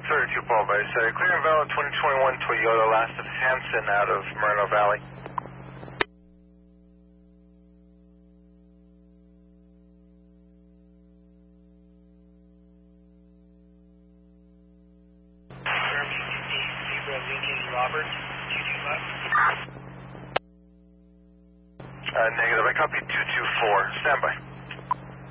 32 Paul Base. Clear and valid 2021 Toyota Last of Hanson out of Moreno Valley. Zebra Lincoln Robert, 22 left. Negative, I copy 224. Stand by.